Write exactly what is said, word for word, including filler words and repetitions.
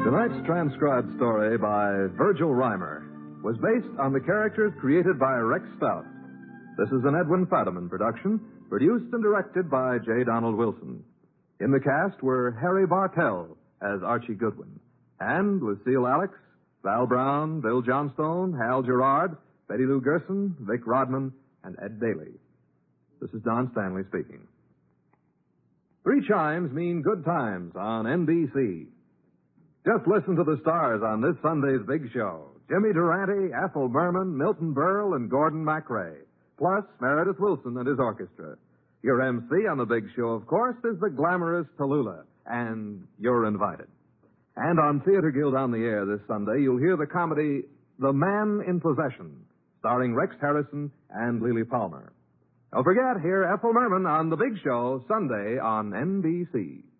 Tonight's transcribed story by Virgil Reimer was based on the characters created by Rex Stout. This is an Edwin Fadiman production, produced and directed by J. Donald Wilson. In the cast were Harry Bartell as Archie Goodwin, and Lucille Alex, Val Brown, Bill Johnstone, Hal Gerard, Betty Lou Gerson, Vic Rodman, and Ed Daly. This is Don Stanley speaking. Three chimes mean good times on N B C. Just listen to the stars on this Sunday's big show. Jimmy Durante, Ethel Merman, Milton Berle, and Gordon MacRae. Plus Meredith Wilson and his orchestra. Your M C on the big show, of course, is the glamorous Tallulah. And you're invited. And on Theater Guild on the Air this Sunday, you'll hear the comedy The Man in Possession, starring Rex Harrison and Lily Palmer. Don't forget, hear Ethel Merman on the big show Sunday on N B C.